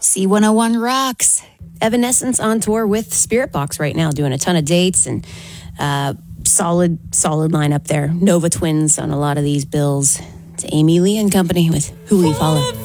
C101 rocks. Evanescence on tour with Spirit Box right now, doing a ton of dates and solid lineup there. Nova Twins on a lot of these bills. It's Amy Lee and company with Who We Follow.